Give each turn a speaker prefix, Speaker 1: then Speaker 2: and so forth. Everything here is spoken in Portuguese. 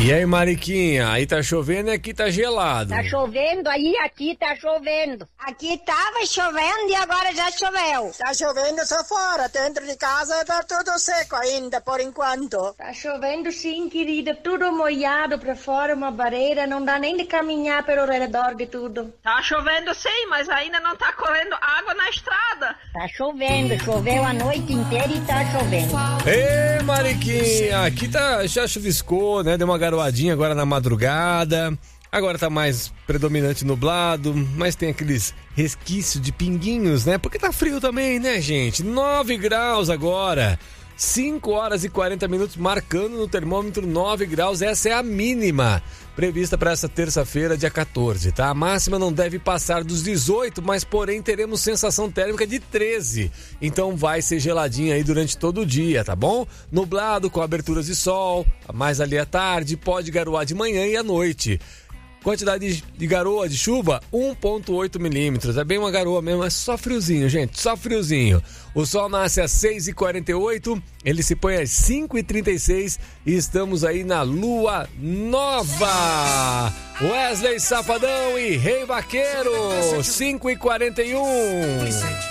Speaker 1: E aí, Mariquinha, aí tá chovendo e aqui tá gelado.
Speaker 2: Tá chovendo aí, aqui tá chovendo.
Speaker 3: Aqui tava chovendo e agora já choveu.
Speaker 4: Tá chovendo só fora, dentro de casa tá tudo seco ainda, por enquanto.
Speaker 5: Tá chovendo sim, querida, tudo molhado pra fora, uma barreira, não dá nem de caminhar pelo redor de tudo.
Speaker 6: Tá chovendo sim, mas ainda não tá correndo água na estrada.
Speaker 2: Tá chovendo, choveu a noite inteira e tá chovendo.
Speaker 1: Ei, Mariquinha, aqui tá, já chuviscou, né? Deu uma garoadinha agora na madrugada. Agora tá mais predominante nublado, mas tem aqueles resquícios de pinguinhos, né? Porque tá frio também, né, gente? 9 graus agora. 5 horas e 40 minutos, marcando no termômetro 9 graus. Essa é a mínima prevista para essa terça-feira, dia 14, tá? A máxima não deve passar dos 18, mas porém teremos sensação térmica de 13. Então vai ser geladinho aí durante todo o dia, tá bom? Nublado, com aberturas de sol, mais ali à tarde, pode garoar de manhã e à noite. Quantidade de garoa, de chuva, 1,8 milímetros. É bem uma garoa mesmo, é só friozinho, gente, só friozinho. O sol nasce às 6h48, ele se põe às 5h36 e estamos aí na lua nova. Wesley Safadão e Rei Vaqueiro, 5h41.